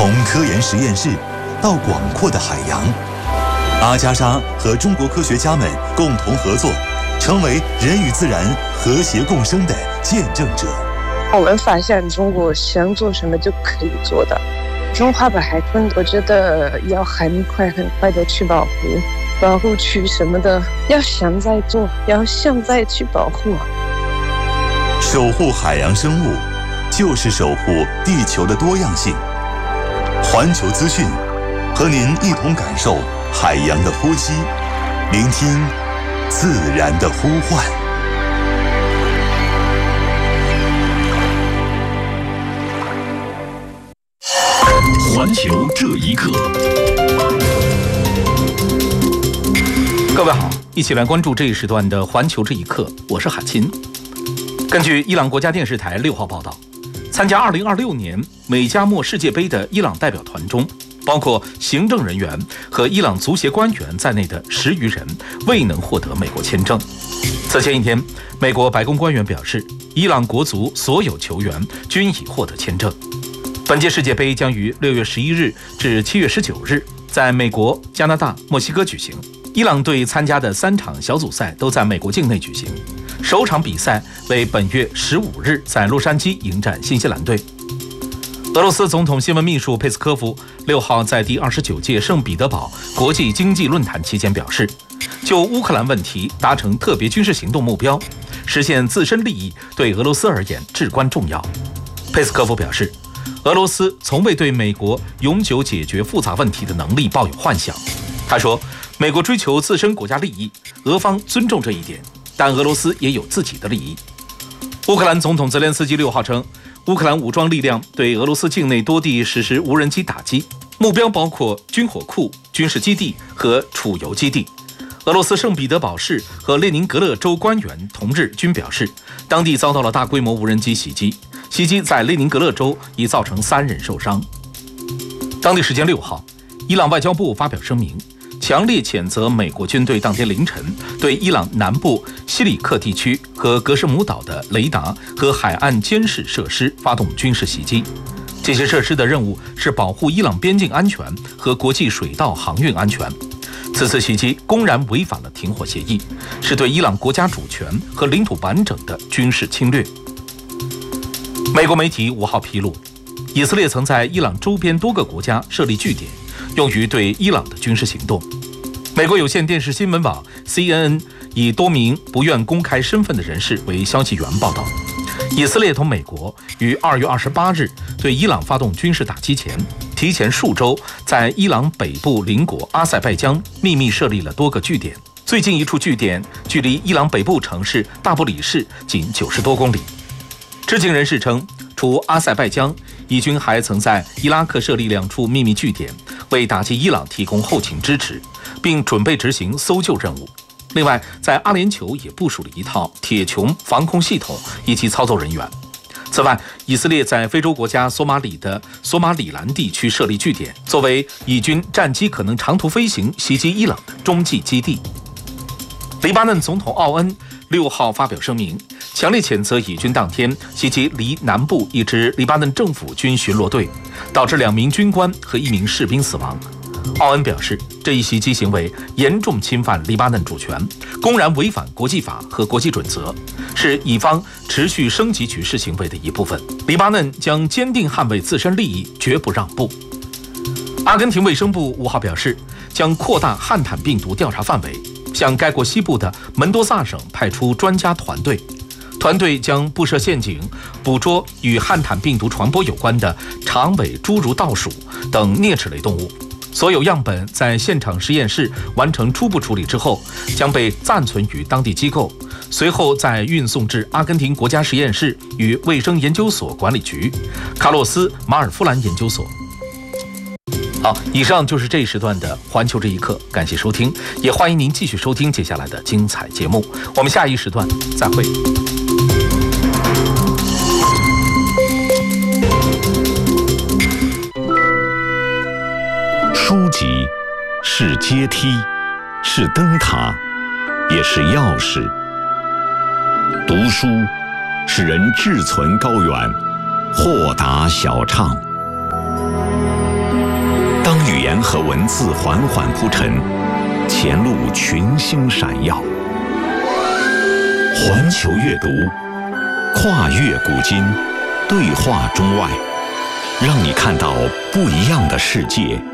从科研实验室到广阔的海洋，阿加莎和中国科学家们共同合作，成为人与自然和谐共生的见证者。 我们发现中国想做什么就可以做的。中华白海豚，我觉得要很快的去保护区什么的，要想再做，要想再去保护。 守护海洋生物，就是守护地球的多样性。环球资讯，和您一同感受海洋的呼吸，聆听自然的呼唤。 环球这一刻， 各位好，一起来关注这一时段的环球这一刻，我是海清。根据伊朗国家电视台6号报道，参加2026年美加墨世界杯的伊朗代表团中，包括行政人员和伊朗足协官员在内的10余人未能获得美国签证。此前一天，美国白宫官员表示，伊朗国足所有球员均已获得签证。本届世界杯将于6月11日至7月19日在美国、加拿大、墨西哥举行。伊朗队参加的3场小组赛都在美国境内举行，首场比赛为本月15日在洛杉矶迎战新西兰队。俄罗斯总统新闻秘书佩斯科夫6号在第29届圣彼得堡国际经济论坛期间表示，就乌克兰问题达成特别军事行动目标，实现自身利益对俄罗斯而言至关重要。佩斯科夫表示，俄罗斯从未对美国永久解决复杂问题的能力抱有幻想。他说，美国追求自身国家利益，俄方尊重这一点，但俄罗斯也有自己的利益。乌克兰总统泽连斯基6号称，乌克兰武装力量对俄罗斯境内多地实施无人机打击，目标包括军火库、军事基地和储油基地。俄罗斯圣彼得堡市和列宁格勒州官员同日均表示，当地遭到了大规模无人机袭击，袭击在列宁格勒州已造成3人受伤。当地时间6号，伊朗外交部发表声明，强烈谴责美国军队当天凌晨对伊朗南部西里克地区和格什姆岛的雷达和海岸监视设施发动军事袭击。这些设施的任务是保护伊朗边境安全和国际水道航运安全。此次袭击公然违反了停火协议，是对伊朗国家主权和领土完整的军事侵略。美国媒体5号披露，以色列曾在伊朗周边多个国家设立据点，用于对伊朗的军事行动。美国有线电视新闻网 CNN 以多名不愿公开身份的人士为消息源报道，以色列同美国于2月28日对伊朗发动军事打击前，提前数周在伊朗北部邻国阿塞拜疆秘密设立了多个据点。最近一处据点距离伊朗北部城市大不里士仅90多公里。知情人士称，除阿塞拜疆，以军还曾在伊拉克设立2处秘密据点，为打击伊朗提供后勤支持，并准备执行搜救任务。另外，在阿联酋也部署了一套铁穹防空系统以及操作人员。此外，以色列在非洲国家索马里的索马里兰地区设立据点，作为以军战机可能长途飞行袭击伊朗的中继基地。黎巴嫩总统奥恩6号发表声明，强烈谴责以军当天袭击黎南部一支黎巴嫩政府军巡逻队，导致2名军官和1名士兵死亡。奥恩表示，这一袭击行为严重侵犯黎巴嫩主权，公然违反国际法和国际准则，是以方持续升级局势行为的一部分。黎巴嫩将坚定捍卫自身利益，绝不让步。阿根廷卫生部5号表示，将扩大汉坦病毒调查范围，向该国西部的门多萨省派出专家团队，团队将布设陷阱，捕捉与汉坦病毒传播有关的长尾侏儒倒鼠等啮齿类动物。所有样本在现场实验室完成初步处理之后，将被暂存于当地机构，随后再运送至阿根廷国家实验室与卫生研究所管理局、卡洛斯·马尔夫兰研究所。好，以上就是这一时段的环球这一刻，感谢收听，也欢迎您继续收听接下来的精彩节目。我们下一时段再会。 书籍是阶梯，是灯塔，也是钥匙。读书使人志存高远，豁达小畅。 言和文字缓缓铺陈，前路群星闪耀。环球阅读，跨越古今，对话中外，让你看到不一样的世界。